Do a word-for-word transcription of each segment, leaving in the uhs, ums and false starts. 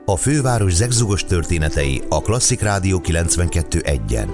A főváros zegzugos történetei a Klasszik Rádió kilencvenkettő egyen.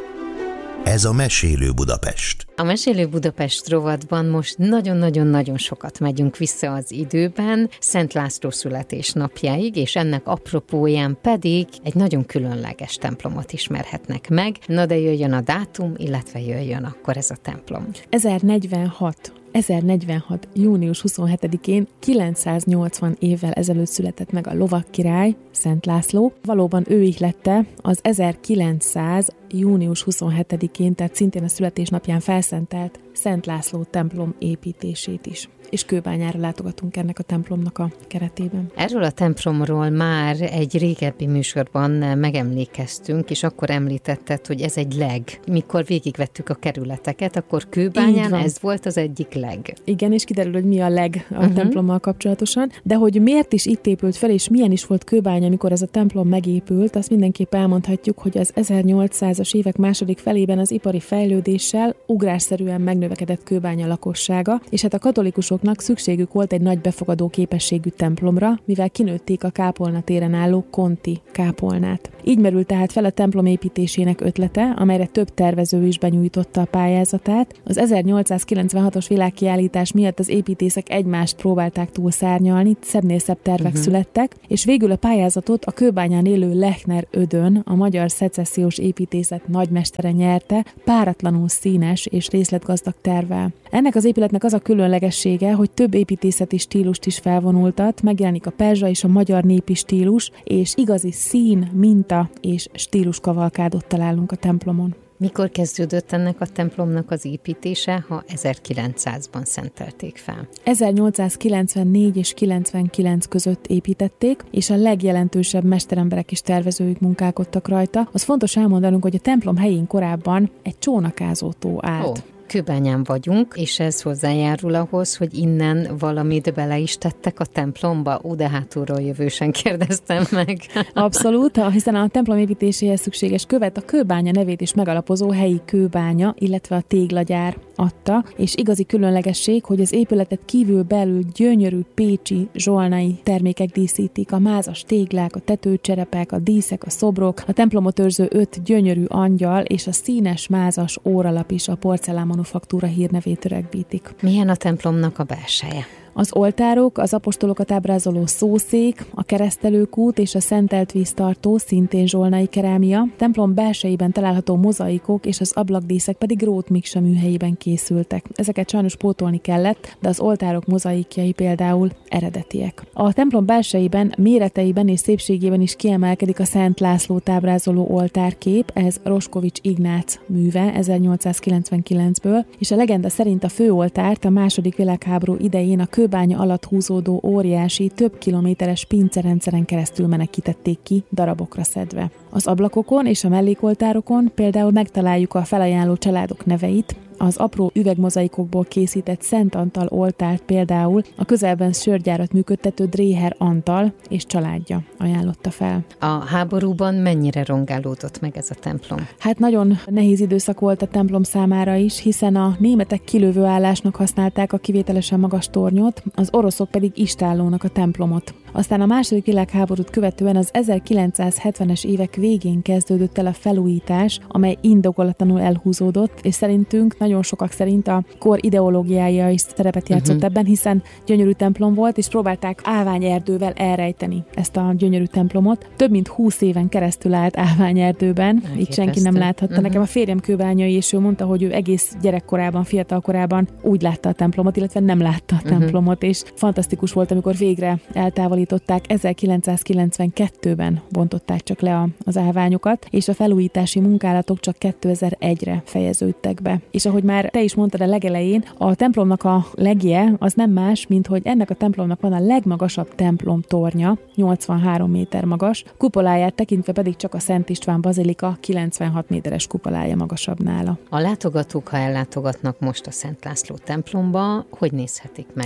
Ez a Mesélő Budapest. A Mesélő Budapest rovatban most nagyon-nagyon-nagyon sokat megyünk vissza az időben, Szent László születésnapjáig, és ennek apropóján pedig egy nagyon különleges templomot ismerhetnek meg. Na de jöjjön a dátum, illetve jöjjön akkor ez a templom. ezernegyvenhat ezernegyvenhat. június huszonhetedikén kilencszáznyolcvan évvel ezelőtt született meg a lovagkirály, Szent László. Valóban ő ihlette az ezerkilencszáz. június huszonhetedikén, tehát szintén a születésnapján felszentelt Szent László templom építését is. És Kőbányára látogatunk ennek a templomnak a keretében. Erről a templomról már egy régebbi műsorban megemlékeztünk, és akkor említetted, hogy ez egy leg. Mikor végigvettük a kerületeket, akkor Kőbányán ez volt az egyik leg. Igen, és kiderül, hogy mi a leg a uh-huh. templommal kapcsolatosan, de hogy miért is itt épült fel, és milyen is volt Kőbánya, amikor ez a templom megépült, azt mindenképp elmondhatjuk, hogy az ezernyolcszázas évek második felében az ipari fejlődéssel ugrásszerűen megnövekedett Kőbánya lakossága, és hát a katolikusoknak szükségük volt egy nagy befogadó képességű templomra, mivel kinőtték a Kápolna téren álló Konti kápolnát. Így merült tehát fel a templom építésének ötlete, amelyre több tervező is benyújtotta a pályázatát. Az ezernyolcszázkilencvenhatos világkiállítás miatt az építészek egymást próbálták túlszárnyalni, szebbnél szebb tervek uh-huh. születtek, és végül a pályázatot a Kőbányán élő Lechner Ödön, a magyar szecessziós építészet nagymestere nyerte, páratlanul színes és részletgazdag tervvel. Ennek az épületnek az a különlegessége, hogy több építészeti stílust is felvonultat, megjelenik a perzsa és a magyar népi stílus, és igazi szín, minta és stílus kavalkádot találunk a templomon. Mikor kezdődött ennek a templomnak az építése, ha ezerkilencszázban szentelték fel? ezernyolcszázkilencvennégy és kilencvenkilenc között építették, és a legjelentősebb mesteremberek és tervezőik munkálkodtak rajta. Az fontos elmondanunk, hogy a templom helyén korábban egy csónakázó tó állt. Oh. Kőbányán vagyunk, és ez hozzájárul ahhoz, hogy innen valamit bele is tettek a templomba. Ó, de hátulról jövősen kérdeztem meg. Abszolút, hiszen a templom építéséhez szükséges követ a Kőbánya nevét is megalapozó helyi kőbánya, illetve a téglagyár adta, és igazi különlegesség, hogy az épületet kívül belül gyönyörű pécsi zsolnai termékek díszítik, a mázas téglák, a tetőcserepek, a díszek, a szobrok, a templomot őrző öt gyönyörű angyal és a színes mázas óralap is a porcelán manufaktúra hírnevét rögzítik. Milyen a templomnak a belseje? Az oltárok, az apostolokat ábrázoló szószék, a keresztelőkút és a szentelt víztartó szintén zsolnai kerámia, templom belsejében található mozaikok és az ablakdíszek pedig Gróth Miksa műhelyében készültek. Ezeket sajnos pótolni kellett, de az oltárok mozaikjai például eredetiek. A templom belsejében, méreteiben és szépségében is kiemelkedik a Szent Lászlót ábrázoló oltárkép, ez Roskovics Ignác műve ezernyolcszázkilencvenkilencből, és a legenda szerint a főoltárt a második világháború idején a Kőbánya alatt húzódó óriási, több kilométeres pincerendszeren keresztül menekítették ki, darabokra szedve. Az ablakokon és a mellékoltárokon például megtaláljuk a felajánló családok neveit, az apró üvegmozaikokból készített Szent Antal oltárt például a közelben sörgyárat működtető Dréher Antal és családja ajánlotta fel. A háborúban mennyire rongálódott meg ez a templom? Hát nagyon nehéz időszak volt a templom számára is, hiszen a németek kilövő állásnak használták a kivételesen magas tornyot, az oroszok pedig istállónak a templomot. Aztán a második világháborút követően az ezerkilencszázhetvenes évek végén kezdődött el a felújítás, amely indokolatlanul elhúzódott, és szerintünk, nagyon sokak szerint a kor ideológiája is szerepet játszott uh-huh. ebben, hiszen gyönyörű templom volt, és próbálták állványerdővel elrejteni ezt a gyönyörű templomot. Több mint húsz éven keresztül állt állványerdőben, így senki nem láthatta. Uh-huh. Nekem a férjem kőbányai, és ő mondta, hogy ő egész gyerekkorában, fiatalkorában úgy látta a templomot, illetve nem látta a uh-huh. templomot, és fantasztikus volt, amikor végre eltávolították. ezerkilencszázkilencvenkettőben bontották csak le a, az állványokat, és a felújítási munkálatok csak kétezer-egyre fejeződtek be. És ahogy már te is mondtad a legelején, a templomnak a legje az nem más, mint hogy ennek a templomnak van a legmagasabb templom tornya, nyolcvanhárom méter magas, kupoláját tekintve pedig csak a Szent István bazilika kilencvenhat méteres kupolája magasabb nála. A látogatók, ha ellátogatnak most a Szent László templomba, hogy nézhetik meg?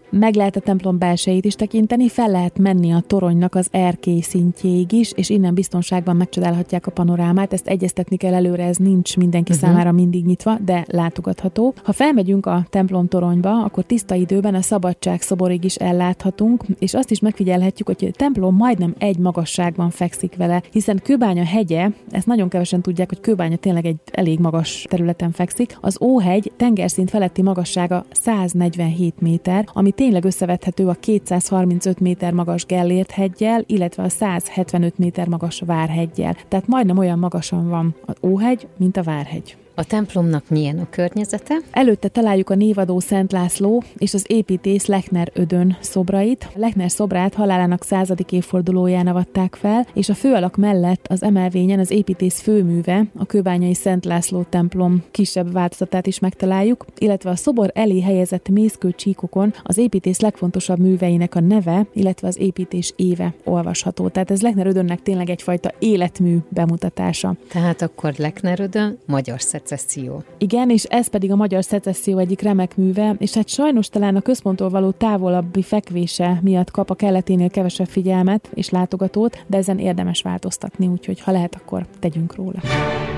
Meg lehet a templom belsejét is tekinteni, fel lehet menni a toronynak az erkély szintjéig is, és innen biztonságban megcsodálhatják a panorámát. Ezt egyeztetni kell előre, ez nincs mindenki uh-huh. számára mindig nyitva, de látogatható. Ha felmegyünk a templom toronyba, akkor tiszta időben a szabadság szoborig is elláthatunk, és azt is megfigyelhetjük, hogy a templom majdnem egy magasságban fekszik vele, hiszen Kőbánya hegye, ezt nagyon kevesen tudják, hogy Kőbánya tényleg egy elég magas területen fekszik. Az Óhegy tengerszint feletti magassága száznegyvenhét méter, ami tényleg összevethető a kétszázharmincöt méter magas Gellért heggyel, illetve a százhetvenöt méter magas Várheggyel. Tehát majdnem olyan magasan van az Óhegy, mint a Várhegy. A templomnak milyen a környezete? Előtte találjuk a névadó Szent László és az építész Lechner Ödön szobrait. Lechner szobrát halálának századik évfordulóján avatták fel, és a főalak mellett az emelvényen az építész főműve, a kőbányai Szent László templom kisebb változatát is megtaláljuk, illetve a szobor elé helyezett mészkő csíkokon az építész legfontosabb műveinek a neve, illetve az építés éve olvasható. Tehát ez Lechner Ödönnek tényleg egyfajta életmű bemutatása. Tehát akkor Lechner Ödön magyar szecesszió. Igen, és ez pedig a magyar szecesszió egyik remek műve, és hát sajnos talán a központtól való távolabbi fekvése miatt kap a keleténél kevesebb figyelmet és látogatót, de ezen érdemes változtatni, úgyhogy ha lehet, akkor tegyünk róla.